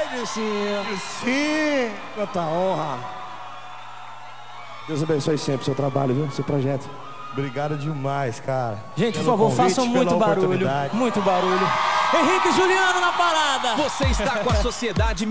Sim, quanta honra. Deus abençoe sempre o seu trabalho, viu? Seu projeto. Obrigado demais, cara. Gente, por favor, façam muito barulho. Muito barulho. Henrique e Juliano na parada. Você está com a sociedade